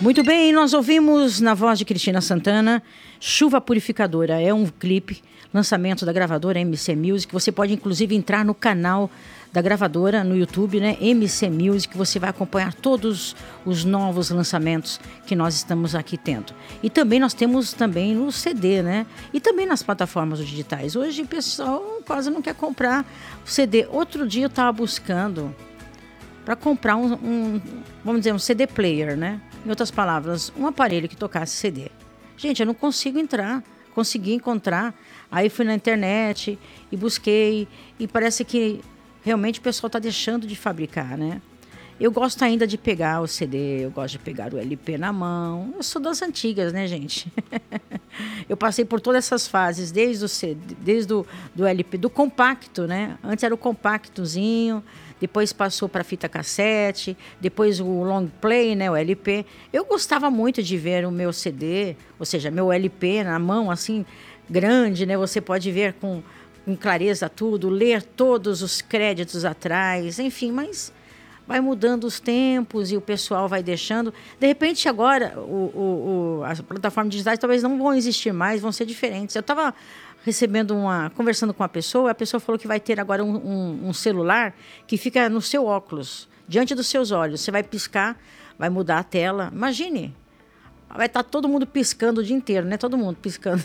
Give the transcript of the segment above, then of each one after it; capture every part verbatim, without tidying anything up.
Muito bem, nós ouvimos na voz de Cristina Santana, Chuva Purificadora. É um clipe, lançamento da gravadora M C Music. Você pode, inclusive, entrar no canal da gravadora no YouTube, né? M C Music. Você vai acompanhar todos os novos lançamentos que nós estamos aqui tendo. E também nós temos também no C D, né? E também nas plataformas digitais. Hoje o pessoal quase não quer comprar o C D. Outro dia eu estava buscando para comprar um, um, vamos dizer, um C D player, né? Em outras palavras, um aparelho que tocasse C D. Gente, eu não consigo entrar, consegui encontrar. Aí fui na internet e busquei e parece que realmente o pessoal está deixando de fabricar, né? Eu gosto ainda de pegar o C D, eu gosto de pegar o L P na mão. Eu sou das antigas, né, gente? Eu passei por todas essas fases, desde o C D, desde o do L P, do compacto, né? Antes era o compactozinho, depois passou para fita cassete, depois o long play, né, o L P. Eu gostava muito de ver o meu C D, ou seja, meu L P na mão, assim, grande, né? Você pode ver com, com clareza tudo, ler todos os créditos atrás, enfim, mas vai mudando os tempos e o pessoal vai deixando. De repente, agora, o, o, o, as plataformas digitais talvez não vão existir mais, vão ser diferentes. Eu estava recebendo uma, conversando com uma pessoa, a pessoa falou que vai ter agora um, um, um celular que fica no seu óculos, diante dos seus olhos. Você vai piscar, vai mudar a tela. Imagine, vai estar todo mundo piscando o dia inteiro, né? Todo mundo piscando.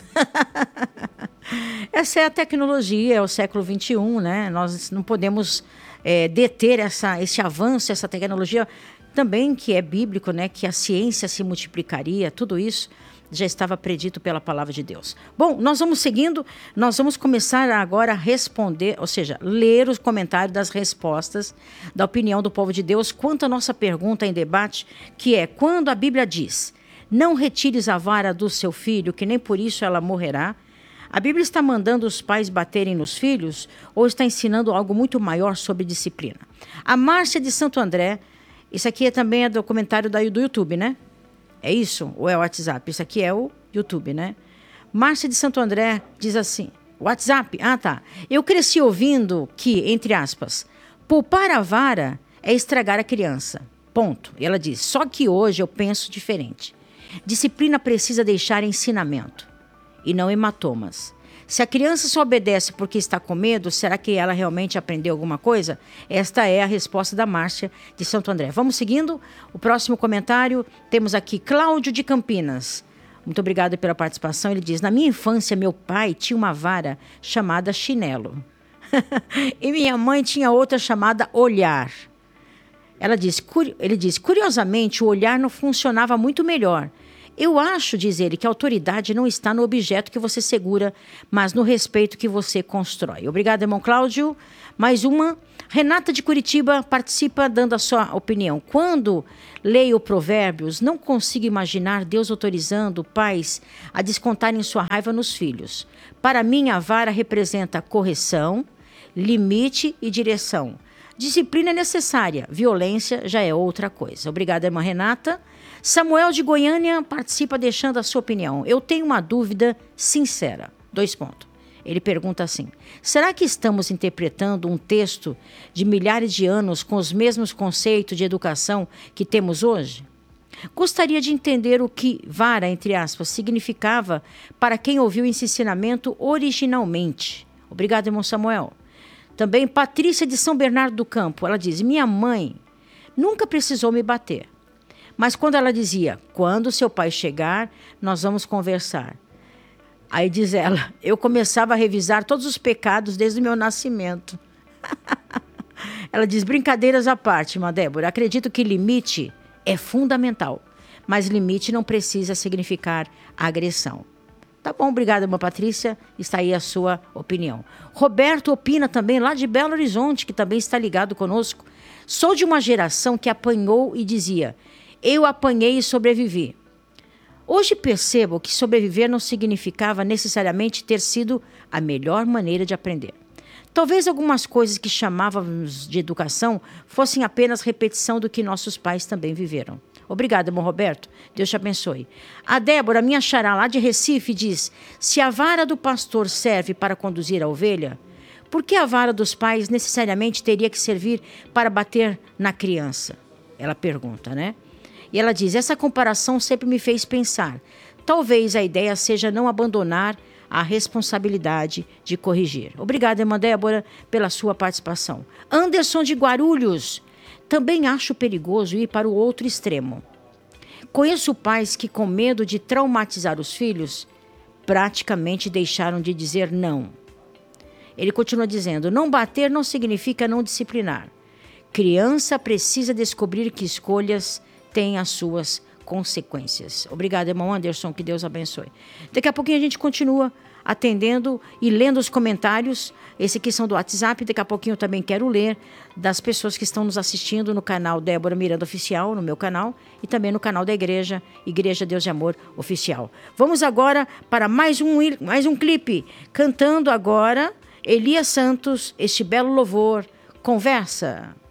Essa é a tecnologia, é o século vinte e um, né? Nós não podemos é, deter essa, esse avanço, essa tecnologia também que é bíblico, né? Que a ciência se multiplicaria, tudo isso já estava predito pela palavra de Deus. Bom, nós vamos seguindo, nós vamos começar agora a responder, ou seja, ler os comentários das respostas da opinião do povo de Deus quanto à nossa pergunta em debate, que é: quando a Bíblia diz, não retires a vara do seu filho, que nem por isso ela morrerá, a Bíblia está mandando os pais baterem nos filhos ou está ensinando algo muito maior sobre disciplina? A Márcia de Santo André, isso aqui é também é do comentário da, do YouTube, né? É isso? Ou é o WhatsApp? Isso aqui é o YouTube, né? Márcia de Santo André diz assim, WhatsApp? Ah, tá. Eu cresci ouvindo que, entre aspas, poupar a vara é estragar a criança. Ponto. E ela diz, só que hoje eu penso diferente. Disciplina precisa deixar ensinamento e não hematomas. Se a criança só obedece porque está com medo, será que ela realmente aprendeu alguma coisa? Esta é a resposta da Márcia de Santo André. Vamos seguindo. O próximo comentário, temos aqui Cláudio de Campinas. Muito obrigado pela participação. Ele diz, na minha infância, meu pai tinha uma vara chamada chinelo. E minha mãe tinha outra chamada olhar. Ela diz, ele diz, curiosamente, o olhar não funcionava muito melhor. Eu acho, diz ele, que a autoridade não está no objeto que você segura, mas no respeito que você constrói. Obrigada, irmão Cláudio. Mais uma. Renata de Curitiba participa dando a sua opinião. Quando leio Provérbios, não consigo imaginar Deus autorizando pais a descontarem sua raiva nos filhos. Para mim, a vara representa correção, limite e direção. Disciplina é necessária, violência já é outra coisa. Obrigada, irmã Renata. Samuel de Goiânia participa deixando a sua opinião. Eu tenho uma dúvida sincera. Dois pontos. Ele pergunta assim, será que estamos interpretando um texto de milhares de anos com os mesmos conceitos de educação que temos hoje? Gostaria de entender o que vara, entre aspas, significava para quem ouviu esse ensinamento originalmente. Obrigado, irmão Samuel. Também Patrícia de São Bernardo do Campo. Ela diz, minha mãe nunca precisou me bater. Mas quando ela dizia, quando seu pai chegar, nós vamos conversar. Aí diz ela, eu começava a revisar todos os pecados desde o meu nascimento. Ela diz, brincadeiras à parte, irmã Débora, acredito que limite é fundamental, mas limite não precisa significar agressão. Tá bom, obrigada, irmã Patrícia, está aí a sua opinião. Roberto opina também, lá de Belo Horizonte, que também está ligado conosco. Sou de uma geração que apanhou e dizia, eu apanhei e sobrevivi. Hoje percebo que sobreviver não significava necessariamente ter sido a melhor maneira de aprender. Talvez algumas coisas que chamávamos de educação fossem apenas repetição do que nossos pais também viveram. Obrigada, irmão Roberto. Deus te abençoe. A Débora, minha xará lá de Recife, diz, se a vara do pastor serve para conduzir a ovelha, por que a vara dos pais necessariamente teria que servir para bater na criança? Ela pergunta, né? E ela diz, essa comparação sempre me fez pensar. Talvez a ideia seja não abandonar a responsabilidade de corrigir. Obrigada, irmã Débora, pela sua participação. Anderson de Guarulhos. Também acho perigoso ir para o outro extremo. Conheço pais que, com medo de traumatizar os filhos, praticamente deixaram de dizer não. Ele continua dizendo, não bater não significa não disciplinar. Criança precisa descobrir que escolhas têm as suas consequências. Obrigada, irmão Anderson, que Deus abençoe. Daqui a pouquinho a gente continua atendendo e lendo os comentários. Esse aqui são do WhatsApp, daqui a pouquinho eu também quero ler das pessoas que estão nos assistindo no canal Débora Miranda Oficial, no meu canal, e também no canal da igreja, Igreja Deus de Amor Oficial. Vamos agora para mais um, mais um clipe, cantando agora Elias Santos, este belo louvor, Conversa.